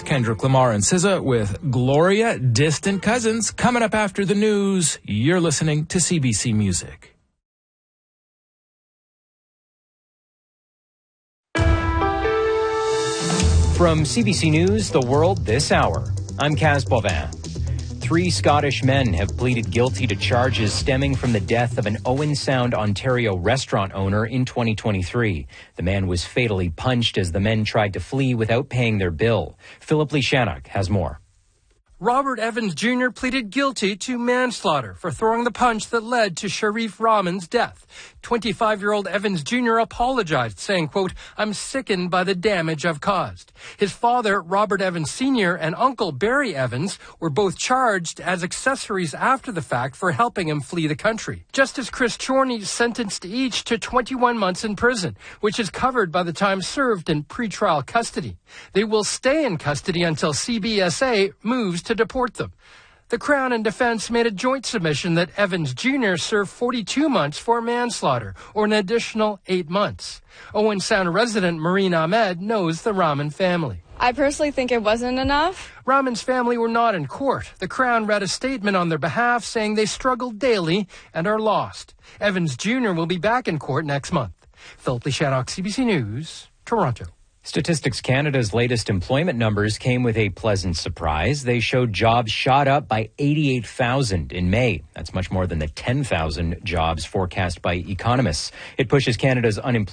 Kendrick Lamar and SZA with Gloria, Distant Cousins. Coming up after the news, you're listening to CBC Music. From CBC News, The World This Hour, I'm Kaz Bovin. 3 Scottish men have pleaded guilty to charges stemming from the death of an Owen Sound, Ontario restaurant owner in 2023. The man was fatally punched as the men tried to flee without paying their bill. Philip Lishanuk has more. Robert Evans Jr. pleaded guilty to manslaughter for throwing the punch that led to Sharif Rahman's death. 25-year-old Evans Jr. apologized, saying, quote, "I'm sickened by the damage I've caused." His father, Robert Evans Sr., and uncle, Barry Evans, were both charged as accessories after the fact for helping him flee the country. Justice Chris Chorney sentenced each to 21 months in prison, which is covered by the time served in pretrial custody. They will stay in custody until CBSA moves to deport them. The Crown and defense made a joint submission that Evans Jr. serve 42 months for manslaughter, or an additional 8 months. Owen Sound resident Marine Ahmed knows the Rahman family. I personally think it wasn't enough. Rahman's family were not in court. The Crown read a statement on their behalf saying they struggle daily and are lost. Evans Jr. will be back in court next month. Philip Lishanuk, CBC News, Toronto. Statistics Canada's latest employment numbers came with a pleasant surprise. They showed jobs shot up by 88,000 in May. That's much more than the 10,000 jobs forecast by economists. It pushes Canada's unemployment